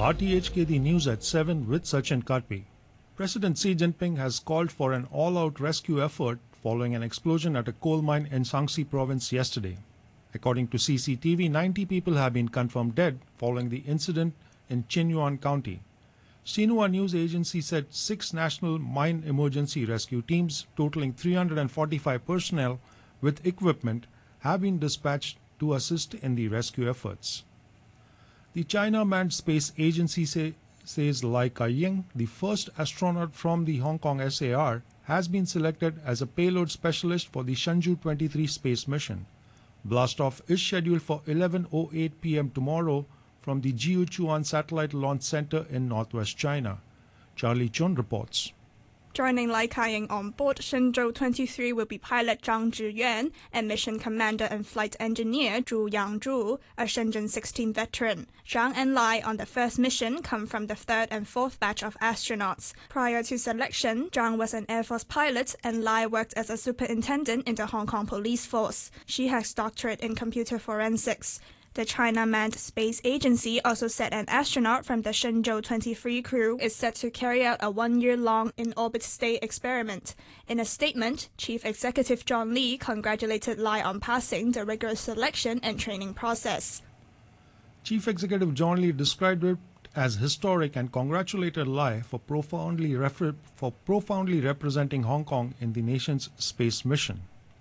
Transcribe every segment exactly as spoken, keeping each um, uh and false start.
R T H K, the news at seven with Sachin Katpi. President Xi Jinping has called for an all-out rescue effort following an explosion at a coal mine in Shaanxi province yesterday. According to C C T V, ninety people have been confirmed dead following the incident in Qinyuan County. Xinhua news agency said six national mine emergency rescue teams totaling three hundred forty-five personnel with equipment have been dispatched to assist in the rescue efforts. The China Manned Space Agency say, says Lai Ka-ying, the first astronaut from the Hong Kong S A R, has been selected as a payload specialist for the Shenzhou twenty-three space mission. Blastoff is scheduled for eleven oh eight p m tomorrow from the Jiuquan Satellite Launch Center in northwest China. Charlie Chun reports. Joining Lai Ka-ying on board Shenzhou twenty-three will be pilot Zhang Zhiyuan and mission commander and flight engineer Zhu Yangzhu, a Shenzhen sixteen veteran. Zhang and Lai on the first mission come from the third and fourth batch of astronauts. Prior to selection, Zhang was an Air Force pilot and Lai worked as a superintendent in the Hong Kong Police Force. She has doctorate in computer forensics. The China Manned Space Agency also said an astronaut from the Shenzhou twenty-three crew is set to carry out a one-year-long in-orbit stay experiment. In a statement, Chief Executive John Lee congratulated Lai on passing the rigorous selection and training process. Chief Executive John Lee described it as historic and congratulated Lai for profoundly, refer- for profoundly representing Hong Kong in the nation's space mission.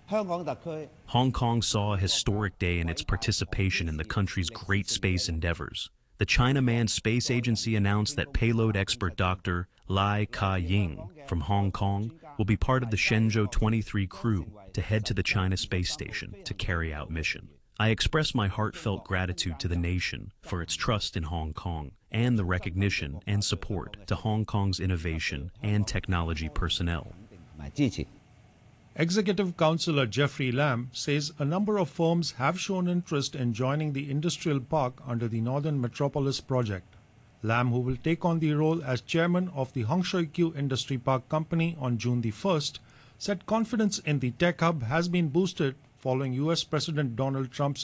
Hong Kong saw a historic day in its participation in the country's great space endeavors. The China Manned Space Agency announced that payload expert Doctor Lai Ka-ying from Hong Kong will be part of the Shenzhou twenty-three crew to head to the China Space Station to carry out mission. I express my heartfelt gratitude to the nation for its trust in Hong Kong and the recognition and support to Hong Kong's innovation and technology personnel. Executive Councillor Jeffrey Lam says a number of firms have shown interest in joining the industrial park under the Northern Metropolis project. Lam, who will take on the role as chairman of the Hung Shui Kiu Industry Park Company on June the first, said confidence in the tech hub has been boosted following U S President Donald Trump's